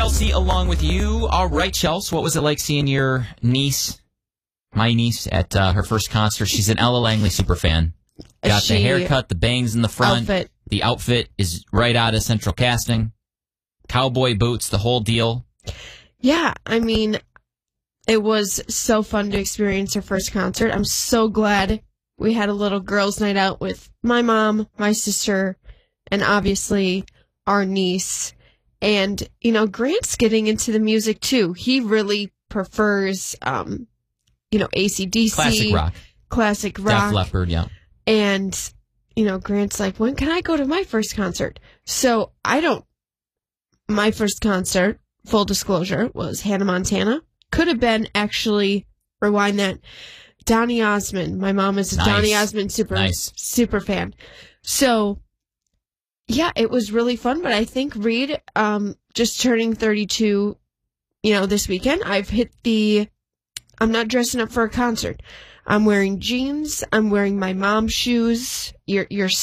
Chelsea along with you. All right, Chelsea, what was it like seeing your niece, my niece, at her first concert? She's an Ella Langley superfan. Got the haircut, the bangs in the front. Outfit. The outfit is right out of Central Casting. Cowboy boots, the whole deal. Yeah, I mean, it was so fun to experience her first concert. I'm so glad we had a little girls' night out with my mom, my sister, and obviously our niece. And, you know, Grant's getting into the music too. He really prefers, AC/DC. Classic rock. Def Leppard, yeah. And, you know, Grant's like, when can I go to my first concert? So my first concert, full disclosure, was Hannah Montana. Could have been, actually, rewind that, Donny Osmond. My mom is a Donny Osmond super fan. So, yeah, it was really fun. But I think Reed, just turning 32, this weekend, I've hit I'm not dressing up for a concert. I'm wearing jeans. I'm wearing my mom's shoes. Your